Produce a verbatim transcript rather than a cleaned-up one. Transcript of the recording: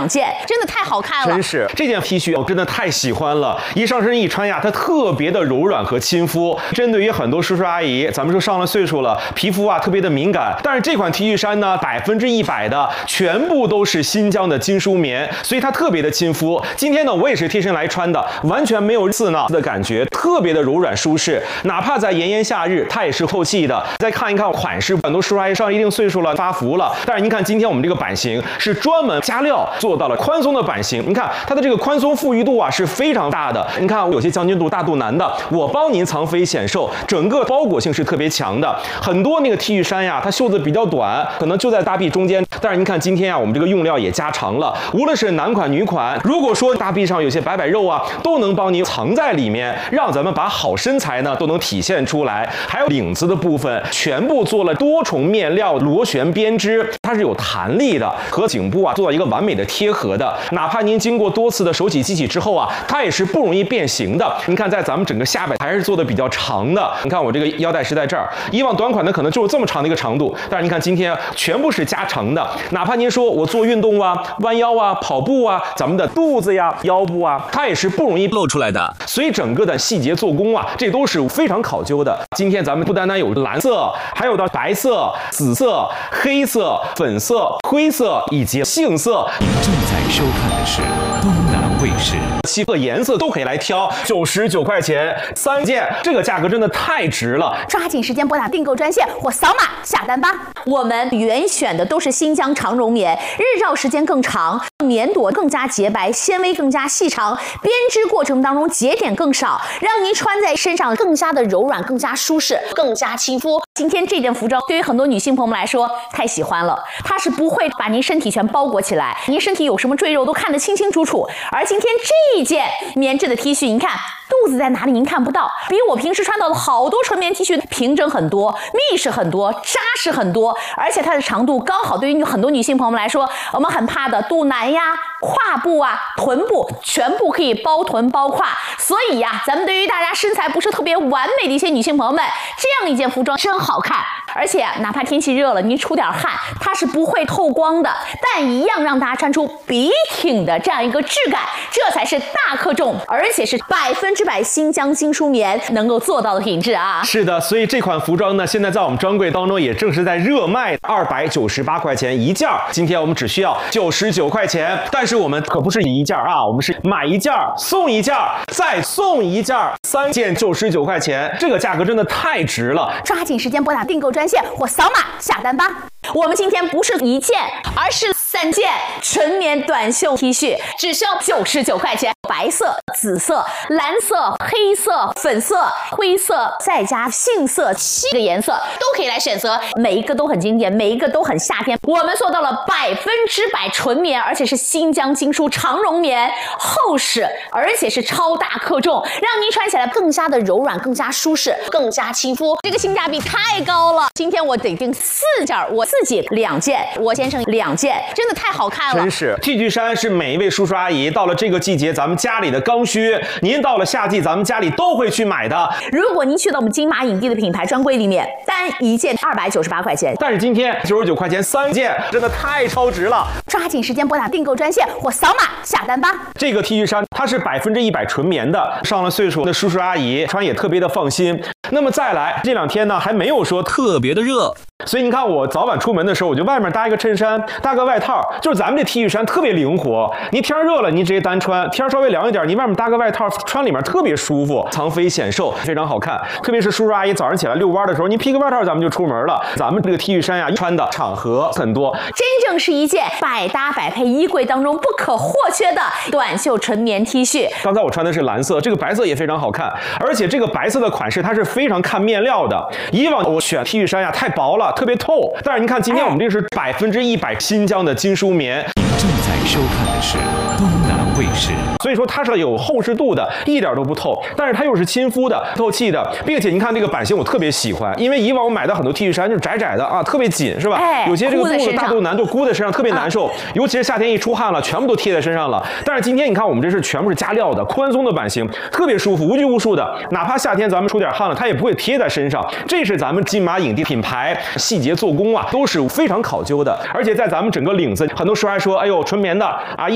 两件，真的太好看了。 真是这件 T 恤我真的太喜欢了，一上身一穿呀，它特别的柔软和亲肤。针对于很多叔叔阿姨，咱们说上了岁数了，皮肤啊特别的敏感，但是这款 T 恤衫呢，百分之一百的全部都是新疆的精梳棉，所以它特别的亲肤。今天呢，我也是贴身来穿的，完全没有刺挠的感觉，特别的柔软舒适，哪怕在炎炎夏日，它也是透气的。再看一看款式，很多叔叔阿姨上一定岁数了，发福了，但是您看今天我们这个版型是专门加料做到了宽松的版型，您看它的这个宽松富裕度啊是非常大的。您看有些将军肚、大肚腩的，我帮您藏肥显瘦，整个包裹性是特别强的。很多那个 T 恤衫呀，它袖子比较短，可能就在大臂中间，但是您看今天啊，我们这个用料也加长了，无论是男款女款，如果说大臂上有些摆摆肉啊，都能帮您藏在里面，让咱们把好身材呢都能体现出来。还有领子的部分，全部做了多重面料螺旋编织，它是有弹力的，和颈部啊做到一个完美的贴合的。哪怕您经过多次的手洗机洗之后啊，它也是不容易变形的。您看，在咱们整个下摆还是做的比较长的。你看我这个腰带是在这儿，以往短款的可能就是这么长的一个长度，但是您看今天全部是加长的。哪怕您说我做运动啊、弯腰啊、跑步啊，咱们的肚子呀、腰部啊，它也是不容易露出来的。所以整个的细节做工啊，这都是非常考究的。今天咱们不单单有蓝色，还有到白色、紫色、黑色、粉色、灰色以及杏色。 您正在收看的是东南卫视， 七个颜色都可以来挑，九十九块钱三件，这个价格真的太值了！ 抓紧时间拨打订购专线或扫码下单吧。我们原选的都是新疆长绒棉，日照时间更长，棉朵更加洁白，纤维更加细长，编织过程当中节点更少，让您穿在身上更加的柔软，更加舒适，更加亲肤。今天这件服装对于很多女性朋友们来说太喜欢了，它是不会把您身体全包裹起来，您身体有什么赘肉都看得清清楚楚。而今天这件棉质的 T 恤，您看肚子在哪里您看不到，比我平时穿到的好多纯棉 T 恤平整很多，密实很多，扎实很多，而且它的长度刚好对于很多女性朋友们来说，我们很怕的肚腩呀、胯部啊、臀部全部可以包臀包胯。所以呀，咱们对于大家身材不是特别完美的一些女性朋友们，这样一件服装真好看。而且哪怕天气热了，您出点汗，它是不会透光的，但一样让大家穿出笔挺的这样一个质感，这才是大克重，而且是百分之百新疆精梳棉能够做到的品质啊！ 是的，所以这款服装呢，现在在我们专柜当中也正是在热卖，二百九十八块钱一件，今天我们只需要九十九块钱，但是我们可不是一件啊，我们是买一件送一件，再送一件，三件九十九块钱，这个价格真的太值了！ 抓紧时间拨打订购专线或扫码下单吧。我们今天不是一件，而是三件纯棉短袖 T 恤，只需要九十九块钱。白色、紫色、蓝色、黑色、粉色、灰色，再加杏色，七个颜色都可以来选择，每一个都很经典，每一个都很夏天。我们做到了百分之百纯棉，而且是新疆精梳长绒棉，厚实，而且是超大克重，让您穿起来更加的柔软，更加舒适，更加亲肤。这个性价比太高了，今天我得订四件，我自己两件，我先生两件，真的太好看了。 真是 T 恤衫是每一位叔叔阿姨到了这个季节，咱们家里的刚需，您到了夏季咱们家里都会去买的。 如果您去到我们金马影帝的品牌专柜里面，单一件二百九十八块钱， 但是今天九十九块钱三件，真的太超值了！ 抓紧时间拨打订购专线或扫码下单吧。 这个 T 恤衫它是百分之一百纯棉的，上了岁数的叔叔阿姨穿也特别的放心。那么再来，这两天呢还没有说特别的热，所以你看我早晚出门的时候，我就外面搭一个衬衫，搭个外套，就是咱们这 T 恤衫特别灵活，你天热了你直接单穿，天稍微凉一点，你外面搭个外套，穿里面特别舒服，藏肥显瘦，非常好看。特别是叔叔阿姨早上起来遛弯的时候，你披个外套咱们就出门了。咱们这个 T 恤衫呀，穿的场合很多， 真正是一件百搭百配，衣柜当中不可或缺的短袖纯棉 T 恤。 刚才我穿的是蓝色，这个白色也非常好看，而且这个白色的款式它是非常看面料的。以往我选 T 恤衫呀太薄了，特别透，但是您看今天我们这是百分之一百新疆的精梳棉。 您正在收看的是东南卫视， 所以说它是有厚实度的，一点都不透，但是它又是亲肤的、透气的，并且您看这个版型我特别喜欢，因为以往我买的很多 T 恤衫就是窄窄的啊，特别紧，是吧？ 哎、 有些这个肚子大肚腩就箍在身上，特别难受，啊、尤其是夏天一出汗了，全部都贴在身上了。但是今天你看我们这是全部是加料的，宽松的版型，特别舒服，无拘无束的，哪怕夏天咱们出点汗了，它也不会贴在身上。这是咱们金马影帝品牌，细节做工啊都是非常考究的，而且在咱们整个领子，很多时候还说，哎呦纯棉的啊。